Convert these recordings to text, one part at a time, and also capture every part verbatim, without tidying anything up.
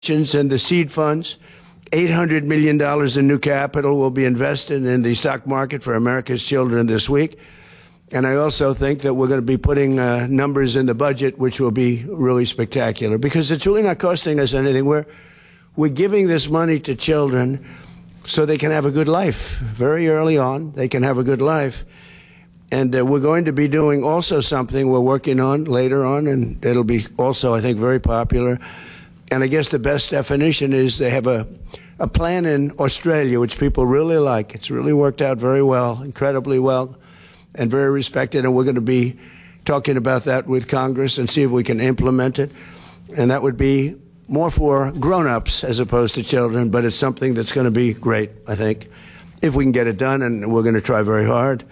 and the seed funds. eight hundred million dollars in new capital will be invested in the stock market for America's children this week. And I also think that we're going to be putting uh, numbers in the budget, which will be really spectacular, because it's really not costing us anything. We're, we're giving this money to children so they can have a good life. Very early on, they can have a good life. And uh, we're going to be doing also something we're working on later on, and it'll be also, I think, very popular. And I guess the best definition is they have a, a plan in Australia, which people really like. It's really worked out very well, incredibly well, and very respected. And we're going to be talking about that with Congress and see if we can implement it. And that would be more for grown-ups as opposed to children, but it's something that's going to be great, I think, if we can get it done, and we're going to try very hard.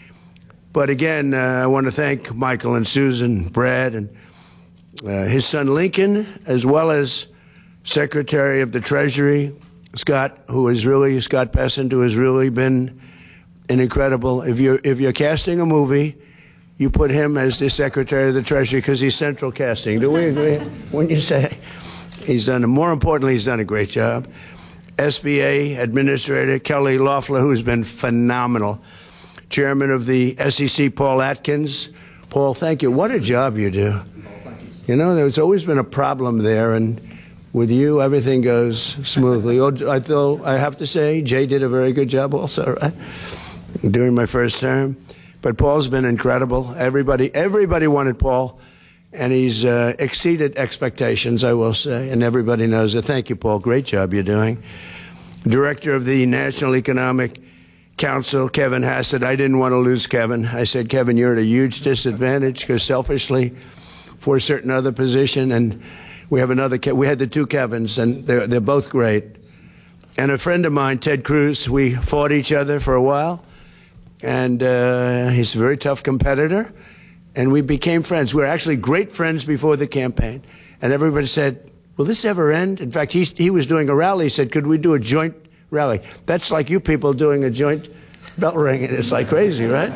But again, uh, I want to thank Michael and Susan, Brad, and Uh, his son Lincoln, as well as Secretary of the Treasury, Scott, who is really, Scott Bessent, who has really been an incredible, if you're, if you're casting a movie, you put him as the Secretary of the Treasury because he's central casting. Do we agree? When you say he's done, more importantly, he's done a great job. S B A Administrator Kelly Loeffler, who's been phenomenal. Chairman of the S E C, Paul Atkins. Paul, thank you. What a job you do. You know, there's always been a problem there, and with you, everything goes smoothly. I, though, I have to say, Jay did a very good job also, right? During my first term. But Paul's been incredible. Everybody, everybody wanted Paul, and he's uh, exceeded expectations, I will say, and everybody knows it. Thank you, Paul. Great job you're doing. Director of the National Economic Council, Kevin Hassett. I didn't want to lose Kevin. I said, Kevin, you're at a huge disadvantage because selfishly, for a certain other position, and we have another, we had the two Kevins, and they're, they're both great. And a friend of mine, Ted Cruz, we fought each other for a while, and uh, he's a very tough competitor, and we became friends. We were actually great friends before the campaign, and everybody said, will this ever end? In fact, he, he was doing a rally. He said, could we do a joint rally? That's like you people doing a joint bell ringing. It's like crazy, right?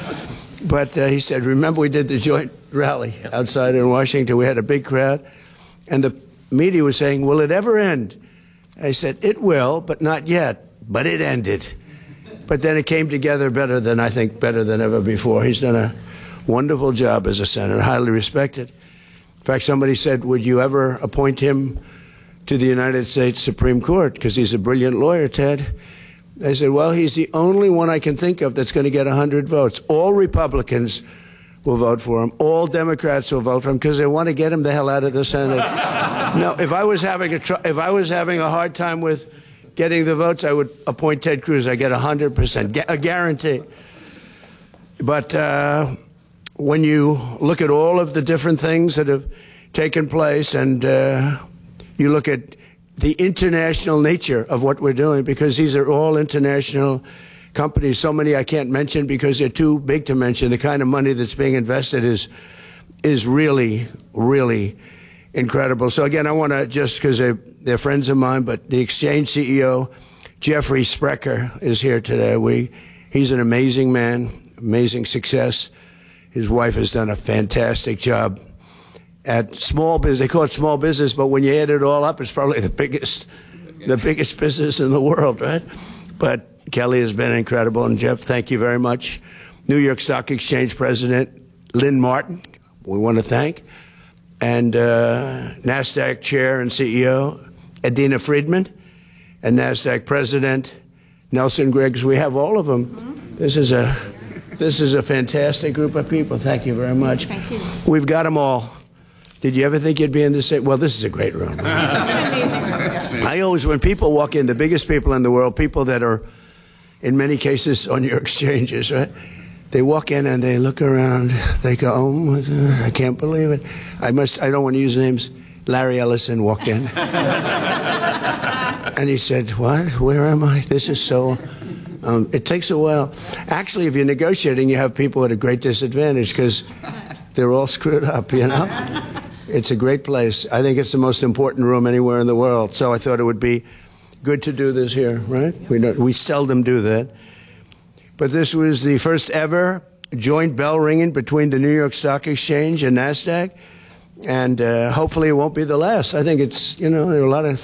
But uh, he said, remember we did the joint rally outside in Washington. We had a big crowd. And the media was saying, will it ever end? I said, it will, but not yet. But it ended. But then it came together better than, I think, better than ever before. He's done a wonderful job as a senator, highly respected. In fact, somebody said, would you ever appoint him to the United States Supreme Court? Because he's a brilliant lawyer, Ted. I said, well, he's the only one I can think of that's going to get one hundred votes. All Republicans will vote for him. All Democrats will vote for him because they want to get him the hell out of the Senate. No, if I was having a tr if I was having a hard time with getting the votes, I would appoint Ted Cruz. I get one hundred percent, a guarantee. But uh, when you look at all of the different things that have taken place, and uh, you look at the international nature of what we're doing, because these are all international companies, so many I can't mention because they're too big to mention. The kind of money that's being invested is is really, really incredible. So again, I want to, just because they're, they're friends of mine, but the Exchange C E O, Jeffrey Sprecher, is here today. We, he's an amazing man, amazing success. His wife has done a fantastic job at small business. They call it small business, but when you add it all up, it's probably the biggest, the biggest business in the world, right? But Kelly has been incredible. And Jeff, thank you very much. New York Stock Exchange President Lynn Martin, we want to thank. And uh, NASDAQ Chair and C E O Adena Friedman, and NASDAQ President Nelson Griggs. We have all of them. Mm-hmm. This is a, this is a fantastic group of people. Thank you very much. Thank you. We've got them all. Did you ever think you'd be in this? Well, this is a great room. This is an amazing room. I always, when people walk in, the biggest people in the world, people that are, in many cases, on your exchanges, right? They walk in and they look around. They go, oh, my God, I can't believe it. I must, I don't want to use names. Larry Ellison walked in. And he said, what? Where am I? This is so... Um, it takes a while. Actually, if you're negotiating, you have people at a great disadvantage because they're all screwed up, you know? It's a great place. I think it's the most important room anywhere in the world. So I thought it would be good to do this here, right? We don't, we seldom do that. But this was the first ever joint bell ringing between the New York Stock Exchange and NASDAQ. and uh, hopefully it won't be the last. I think it's, you know, there are a lot of